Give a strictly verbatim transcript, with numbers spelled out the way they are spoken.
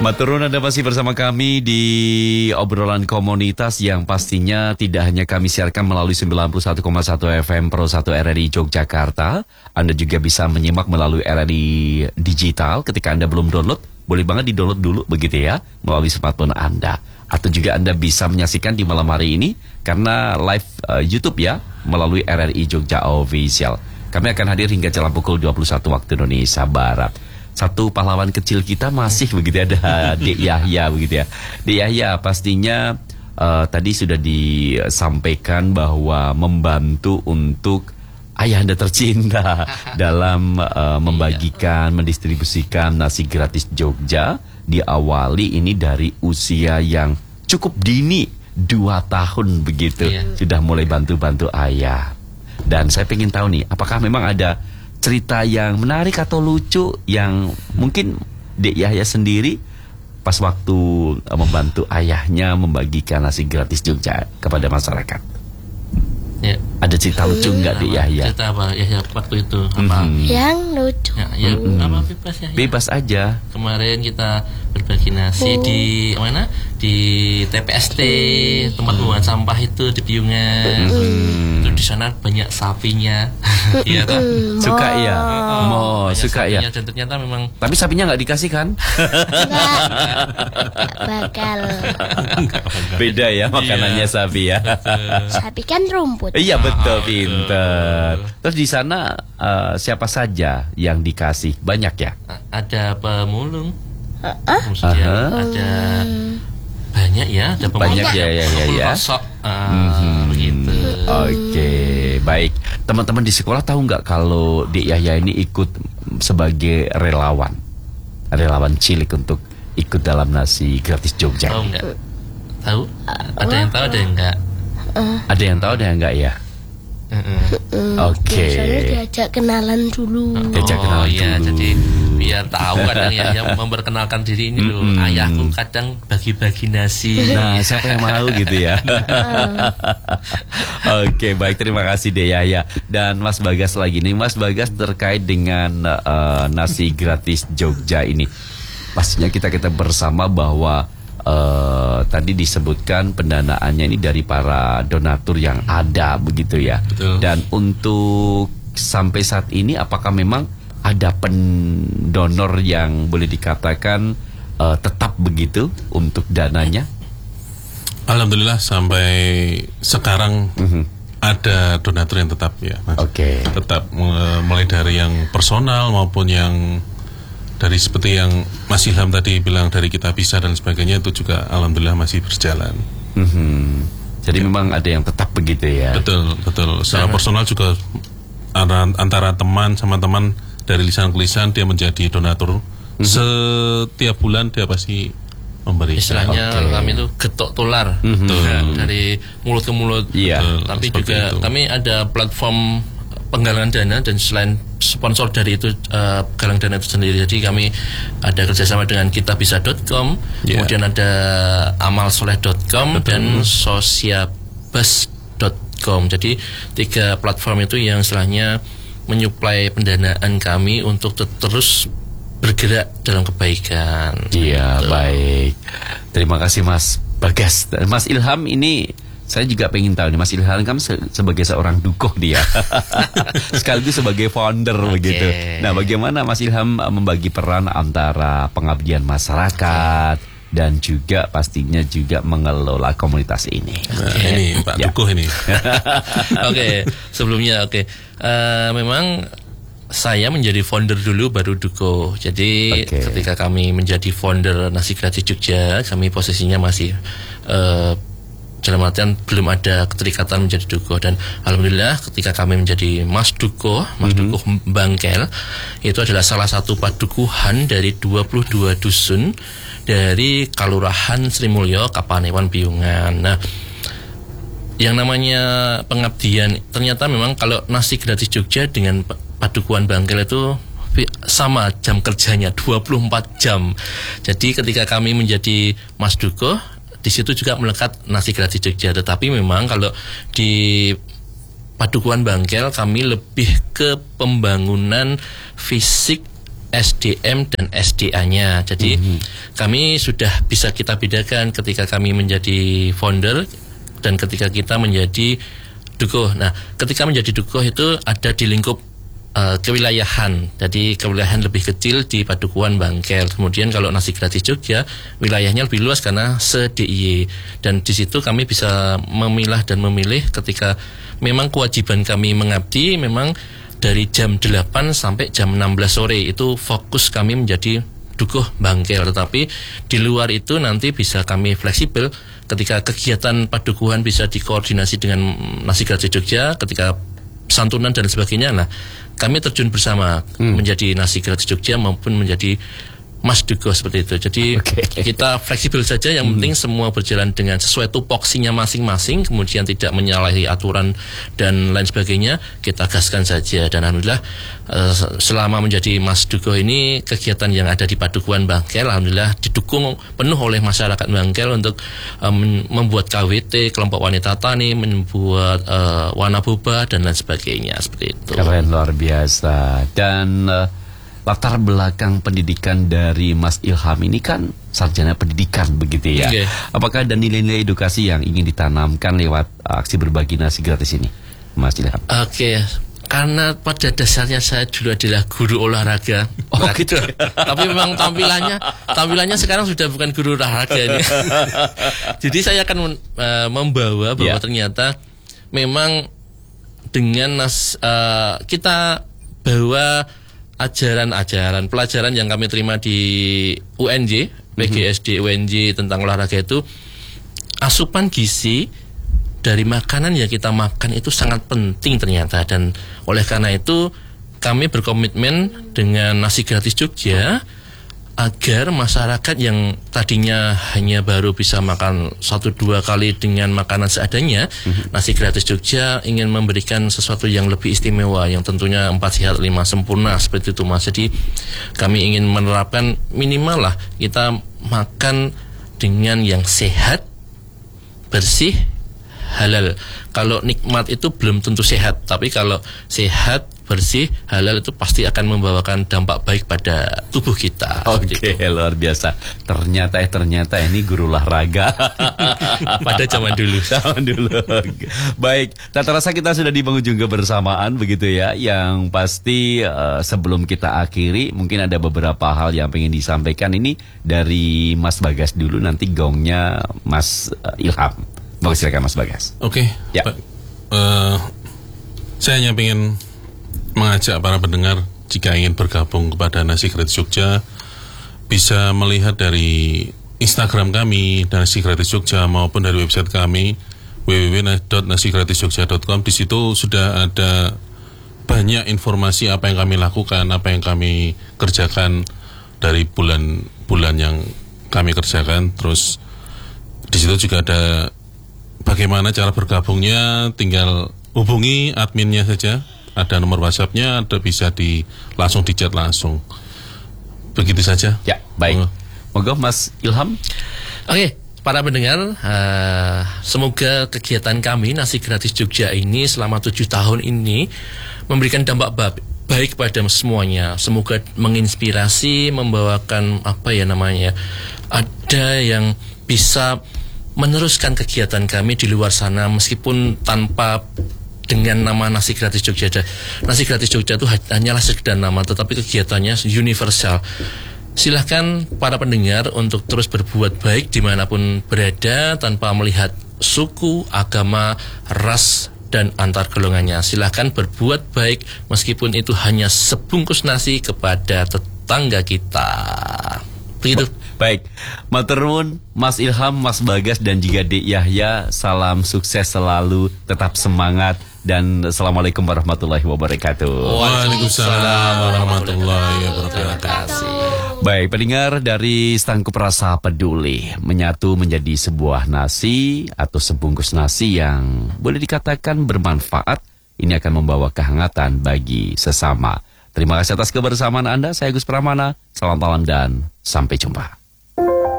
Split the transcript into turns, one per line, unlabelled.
Maturun, Anda masih bersama kami di obrolan komunitas yang pastinya tidak hanya kami siarkan melalui sembilan puluh satu koma satu F M Pro satu R R I Yogyakarta. Anda juga bisa menyimak melalui R R I digital. Ketika Anda belum download, boleh banget di-download dulu begitu ya, melalui smartphone Anda. Atau juga Anda bisa menyaksikan di malam hari ini karena live uh, YouTube ya, melalui R R I Jogja Official. Kami akan hadir hingga jam pukul dua puluh satu waktu Indonesia Barat. Satu pahlawan kecil kita masih begitu ada Dek Yahya begitu ya. Dek Yahya pastinya uh, tadi sudah disampaikan bahwa membantu untuk ayahanda tercinta dalam uh, membagikan, mendistribusikan nasi gratis Jogja. Diawali ini dari usia yang cukup dini, dua tahun begitu, iya. Sudah mulai bantu-bantu ayah. Dan saya pengen tahu nih, apakah memang ada cerita yang menarik atau lucu yang mungkin Dek Yahya sendiri pas waktu uh, membantu ayahnya membagikan nasi gratis Jogja kepada masyarakat? Ya. Ada cerita lucu nggak Dek Yahya?
Cerita apa Yahya waktu itu? Apa?
Mm-hmm. Yang lucu.
Ya, ya mm-hmm. apa bebas ya?
Bebas aja.
Kemarin kita berbagi nasi oh. di mana? Di T P S T, mm-hmm. tempat pembuangan sampah itu di Piungan. Mm-hmm. Terus di sana banyak sapinya. Iya kan?
Suka ya?
Oh,
oh suka ya.
Dan ternyata memang.
Tapi sapinya nggak dikasih kan?
Enggak. Bakal.
Beda ya makanannya iya. Sapi ya.
Sapi kan rumput.
Iya betul, pinter. Terus di sana uh, siapa saja yang dikasih? Banyak ya?
Ada pemulung.
Uh-uh.
Kemudian uh-huh. ada banyak ya, ada pemulung.
Banyak ya ya ya. ya.
Rosok, uh,
mm-hmm.
begitu.
Oke, okay, baik. Teman-teman di sekolah tahu nggak kalau Dek Yahya ini ikut sebagai relawan, relawan cilik untuk ikut dalam nasi gratis Jogja?
Tahu nggak? Tahu? Ada yang tahu, ada yang enggak?
Uh.
Ada yang tahu, ada yang enggak ya?
Uh-uh.
Oke. Okay.
Biasanya diajak kenalan dulu.
Oh,
diajak kenalan
iya,
dulu.
Jadi biar tahu kadang ya yang memperkenalkan diri ini loh. Mm-hmm. Ayahku kadang bagi-bagi nasi.
Nah, siapa yang mau gitu ya? Oke, okay, baik, terima kasih Dek Yahya. Dan Mas Bagas lagi nih, Mas Bagas terkait dengan uh, nasi gratis Jogja ini. Pastinya kita kita bersama bahwa Uh, tadi disebutkan pendanaannya ini dari para donatur yang ada begitu ya.
Betul.
Dan untuk sampai saat ini apakah memang ada pendonor yang boleh dikatakan uh, tetap begitu untuk dananya?
Alhamdulillah sampai sekarang mm-hmm. ada donatur yang tetap ya, Mas.
Oke. Okay.
Tetap mulai dari yang personal maupun yang dari seperti yang Mas Ilham tadi bilang dari kita bisa dan sebagainya, itu juga alhamdulillah masih berjalan.
Mm-hmm. Jadi ya. Memang ada yang tetap begitu ya.
Betul, betul. Secara personal juga antara teman sama teman dari lisan ke lisan dia menjadi donatur. Mm-hmm. Setiap bulan dia pasti memberi.
Istilahnya okay. Kami itu getok tular, mm-hmm. nah, dari mulut ke mulut.
Iya.
Tapi juga itu. Kami ada platform penggalangan dana, dan selain sponsor dari itu uh, galang dana itu sendiri, jadi kami ada kerjasama dengan kitabisa dot com, yeah. kemudian ada amalsoleh dot com dan sosiabus dot com. Jadi tiga platform itu yang istilahnya menyuplai pendanaan kami untuk terus bergerak dalam kebaikan.
Iya, baik. Terima kasih Mas Bagas. Mas Ilham ini saya juga pengen tahu nih, Mas Ilham kan se- sebagai seorang dukoh dia sekaligus sebagai founder okay. begitu. Nah, bagaimana Mas Ilham membagi peran antara pengabdian masyarakat okay. dan juga pastinya juga mengelola komunitas ini?
Nah, okay. Ini Pak ya. Dukoh ini.
Oke, okay. sebelumnya oke. Okay. Uh, memang saya menjadi founder dulu baru dukoh. Jadi okay. ketika kami menjadi founder Nasi Gratis Jogja, kami posisinya masih uh, dalam artian belum ada keterikatan menjadi dukoh. Dan alhamdulillah ketika kami menjadi Mas Dukoh, Mas mm-hmm. Dukoh Bangkel, itu adalah salah satu padukuhan dari dua puluh dua dusun dari Kalurahan Sri Mulyo, Kapanewon, Piungan. Nah, yang namanya pengabdian, ternyata memang kalau Nasi Gratis Jogja dengan padukuhan Bangkel itu sama jam kerjanya dua puluh empat jam. Jadi ketika kami menjadi Mas Dukoh, di situ juga melekat Nasi Gratis Jogja. Tetapi memang kalau di Padukuhan Bangkel kami lebih ke pembangunan fisik S D M dan S D A-nya. Jadi mm-hmm. kami sudah bisa kita bedakan ketika kami menjadi founder dan ketika kita menjadi dukuh. Nah, ketika menjadi dukuh itu ada di lingkup uh, kewilayahan. Jadi kewilayahan lebih kecil di Padukuhan Bangkel. Kemudian kalau Nasi Gratis Jogja, wilayahnya lebih luas karena se-D I Y. Dan di situ kami bisa memilah dan memilih ketika memang kewajiban kami mengabdi memang dari jam delapan sampai jam enam belas sore itu fokus kami menjadi dukuh Bangkel. Tetapi di luar itu nanti bisa kami fleksibel ketika kegiatan padukuhan bisa dikoordinasi dengan Nasi Gratis Jogja, ketika santunan dan sebagainya. Nah, kami terjun bersama hmm. menjadi Nasi Gratis Jogja maupun menjadi Mas Dukuh seperti itu. Jadi okay. kita fleksibel saja. Yang hmm. penting semua berjalan dengan sesuai tupoksinya masing-masing. Kemudian tidak menyalahi aturan dan lain sebagainya. Kita gaskan saja. Dan alhamdulillah uh, selama menjadi Mas Dukuh ini kegiatan yang ada di Padukuhan Bangkel alhamdulillah didukung penuh oleh masyarakat Bangkel untuk um, membuat K W T, kelompok wanita tani, membuat uh, wana boba dan lain sebagainya seperti itu.
Keren, luar biasa. Dan uh, latar belakang pendidikan dari Mas Ilham ini kan sarjana pendidikan begitu ya. Okay. Apakah ada nilai-nilai edukasi yang ingin ditanamkan lewat aksi berbagi nasi gratis ini, Mas Ilham?
Oke, okay. Karena pada dasarnya saya dulu adalah guru olahraga.
Oh nah, gitu.
Tapi memang tampilannya tampilannya sekarang sudah bukan guru olahraga ini. Jadi saya akan uh, membawa bahwa yeah. ternyata memang dengan nas uh, kita bawa ajaran-ajaran, pelajaran yang kami terima di U N J, P G S D U N J tentang olahraga itu, asupan gizi dari makanan yang kita makan itu sangat penting ternyata. Dan oleh karena itu kami berkomitmen dengan Nasi Gratis Jogja agar masyarakat yang tadinya hanya baru bisa makan satu dua kali dengan makanan seadanya, mm-hmm. Nasi Gratis Jogja ingin memberikan sesuatu yang lebih istimewa, yang tentunya empat sehat lima sempurna seperti itu Mas. Jadi kami ingin menerapkan minimal lah kita makan dengan yang sehat, bersih, halal. Kalau nikmat itu belum tentu sehat, tapi kalau sehat, bersih, halal itu pasti akan membawakan dampak baik pada tubuh kita.
Oke, okay, luar biasa. Ternyata eh ternyata ini guru olahraga
pada zaman dulu.
Zaman dulu. Baik, tak terasa kita sudah di penghujung kebersamaan begitu ya. Yang pasti uh, sebelum kita akhiri mungkin ada beberapa hal yang pengen disampaikan ini dari Mas Bagas dulu, nanti gongnya Mas uh, Ilham. Bagus, silakan Mas Bagas.
Oke. Okay, ya. Uh, saya hanya pengen mengajak para pendengar jika ingin bergabung kepada Nasi Gratis Jogja bisa melihat dari Instagram kami Nasi Gratis Jogja maupun dari website kami w w w dot nasi gratis jogja dot com. Di situ sudah ada banyak informasi apa yang kami lakukan, apa yang kami kerjakan dari bulan-bulan yang kami kerjakan. Terus di situ juga ada bagaimana cara bergabungnya, tinggal hubungi adminnya saja. Ada nomor WhatsApp-nya, ada bisa di langsung di chat langsung. Begitu saja.
Ya, baik. Moga Mas Ilham.
Oke, para pendengar, uh, semoga kegiatan kami Nasi Gratis Jogja ini selama tujuh tahun ini memberikan dampak baik pada semuanya. Semoga menginspirasi, membawakan apa ya namanya, ada yang bisa meneruskan kegiatan kami di luar sana meskipun tanpa dengan nama Nasi Gratis Jogja. Nasi Gratis Jogja itu hanyalah sekedar nama, tetapi kegiatannya universal. Silahkan para pendengar untuk terus berbuat baik dimanapun berada tanpa melihat suku, agama, ras, dan antar golongannya. Silahkan berbuat baik meskipun itu hanya sebungkus nasi kepada tetangga kita. Begitu.
Baik, matur nuwun Mas Ilham, Mas Bagas dan juga Dek Yahya. Salam sukses selalu, tetap semangat dan assalamualaikum warahmatullahi wabarakatuh.
Waalaikumsalam warahmatullahi wabarakatuh.
Baik, pendengar dari Stangkup Rasa Peduli, menyatu menjadi sebuah nasi atau sebungkus nasi yang boleh dikatakan bermanfaat. Ini akan membawa kehangatan bagi sesama. Terima kasih atas kebersamaan Anda. Saya Gus Pramana. Salam malam dan sampai jumpa.